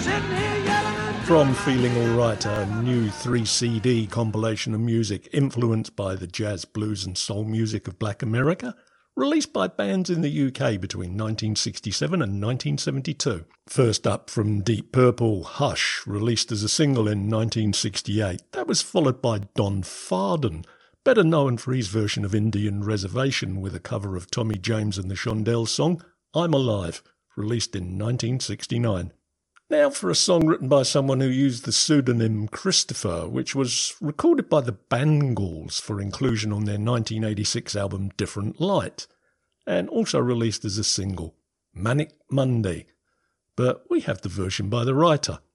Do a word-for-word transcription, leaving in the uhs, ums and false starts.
From Feeling Alright, a new three C D compilation of music influenced by the jazz, blues and soul music of Black America, released by bands in the U K between nineteen sixty-seven and nineteen seventy-two. First up from Deep Purple, Hush, released as a single in nineteen sixty-eight. That was followed by Don Fardon, better known for his version of Indian Reservation with a cover of Tommy James and the Shondells song I'm Alive, released in nineteen sixty-nine. Now for a song written by someone who used the pseudonym Christopher, which was recorded by the Bangles for inclusion on their nineteen eighty-six album Different Light, and also released as a single, Manic Monday. But we have the version by the writer,